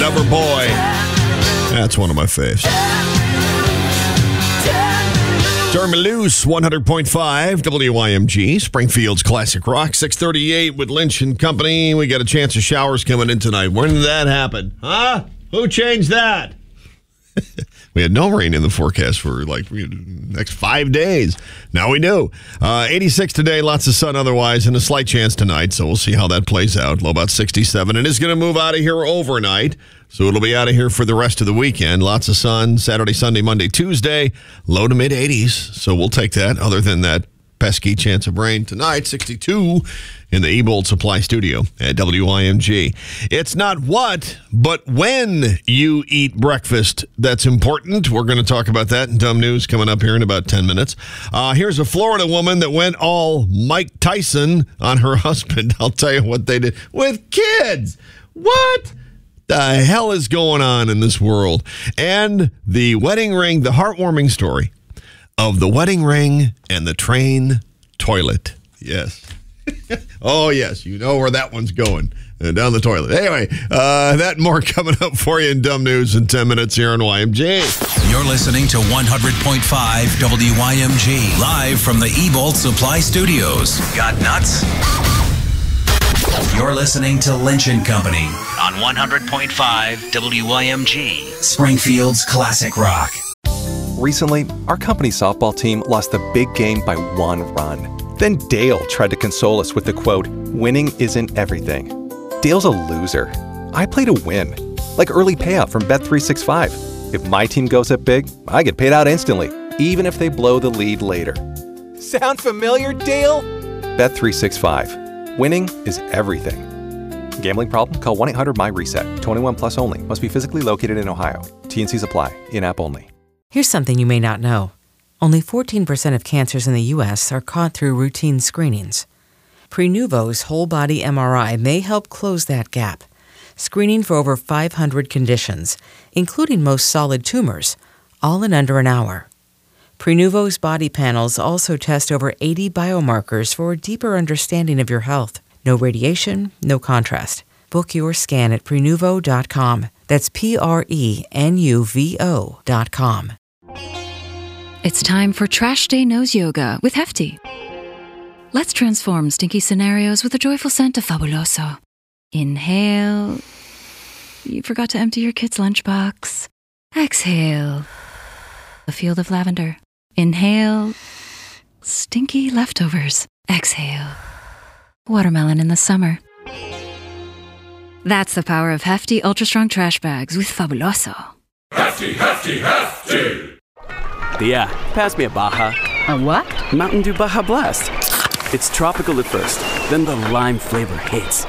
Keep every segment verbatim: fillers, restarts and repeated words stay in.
Loverboy. That's one of my faves. Turn Me Loose, one hundred point five W I M G, Springfield's Classic Rock, six thirty-eight with Lynch and Company. We got a chance of showers coming in tonight. When did that happen? Huh? Who changed that? We had no rain in the forecast for like the next five days. Now we do. Uh, eighty-six today, lots of sun otherwise, and a slight chance tonight, so we'll see how that plays out. Low about sixty-seven. It is going to move out of here overnight, so it'll be out of here for the rest of the weekend. Lots of sun, Saturday, Sunday, Monday, Tuesday, low to mid-eighties, so we'll take that. Other than that pesky chance of rain tonight, sixty-two in the Ebold Supply Studio at W I M G. It's not what, but when you eat breakfast that's important. We're going to talk about that in Dumb News coming up here in about ten minutes. Uh, here's a Florida woman that went all Mike Tyson on her husband. I'll tell you what they did with kids. What the hell is going on in this world? And the wedding ring, the heartwarming story of the wedding ring and the train toilet. Yes. Oh, yes. You know where that one's going. Uh, down the toilet. Anyway, uh, that and more coming up for you in Dumb News in ten minutes here on Y M G. You're listening to one hundred point five W Y M G, live from the Ebold Supply Studios. Got nuts? You're listening to Lynch and Company on one hundred point five W Y M G, Springfield's Classic Rock. Recently, our company's softball team lost the big game by one run. Then Dale tried to console us with the quote, "Winning isn't everything." Dale's a loser. I play to win, like early payout from Bet three sixty-five. If my team goes up big, I get paid out instantly, even if they blow the lead later. Sound familiar, Dale? Bet three sixty-five. Winning is everything. Gambling problem? Call one eight hundred M Y reset. twenty-one plus only. Must be physically located in Ohio. T and Cs apply. In-app only. Here's something you may not know. Only fourteen percent of cancers in the U S are caught through routine screenings. Prenuvo's whole-body M R I may help close that gap, screening for over five hundred conditions, including most solid tumors, all in under an hour. Prenuvo's body panels also test over eighty biomarkers for a deeper understanding of your health. No radiation, no contrast. Book your scan at Prenuvo dot com. That's P R E N U V O dot com. It's time for Trash Day Nose Yoga with Hefty. Let's transform stinky scenarios with a joyful scent of Fabuloso. Inhale. You forgot to empty your kid's lunchbox. Exhale. A field of lavender. Inhale. Stinky leftovers. Exhale. Watermelon in the summer. That's the power of Hefty Ultra Strong Trash Bags with Fabuloso. Hefty, Hefty, Hefty! Yeah, pass me a Baja. A what? Mountain Dew Baja Blast. It's tropical at first, then the lime flavor hits.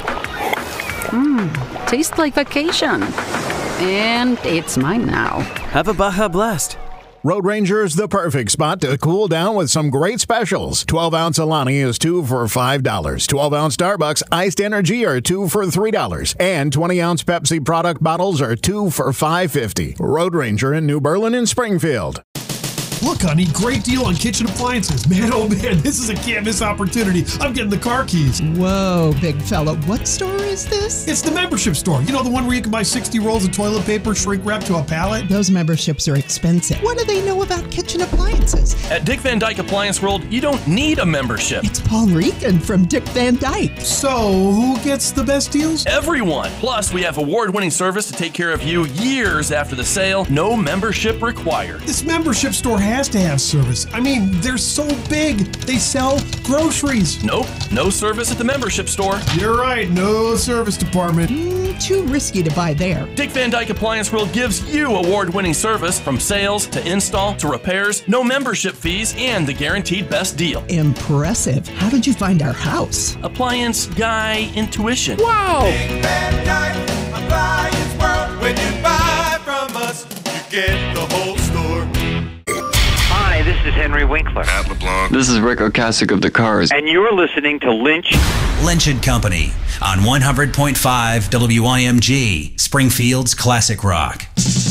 Mmm, tastes like vacation. And it's mine now. Have a Baja Blast. Road Ranger's the perfect spot to cool down with some great specials. twelve ounce Alani is two for five dollars. twelve ounce Starbucks Iced Energy are two for three dollars. And twenty ounce Pepsi product bottles are two for five fifty. Road Ranger in New Berlin and Springfield. Look, honey, great deal on kitchen appliances. Man, oh man, this is a can't miss opportunity. I'm getting the car keys. Whoa, big fella. What store is this? It's the membership store. You know, the one where you can buy sixty rolls of toilet paper shrink wrapped to a pallet? Those memberships are expensive. What do they know about kitchen appliances? At Dick Van Dyke Appliance World, you don't need a membership. It's Paul Regan from Dick Van Dyke. So, who gets the best deals? Everyone. Plus, we have award-winning service to take care of you years after the sale. No membership required. This membership store has to have service. I mean, they're so big. They sell groceries. Nope. No service at the membership store. You're right. No service department. Mm, too risky to buy there. Dick Van Dyke Appliance World gives you award-winning service from sales to install to repairs, no membership fees, and the guaranteed best deal. Impressive. How did you find our house? Appliance Guy Intuition. Wow. Dick Van Dyke Appliance World. When you buy from us, you get the whole store. Hi, this is Henry Winkler. At LeBlanc. This is Rick Ocasek of The Cars. And you're listening to Lynch. Lynch and Company on one hundred point five W I M G, Springfield's Classic Rock.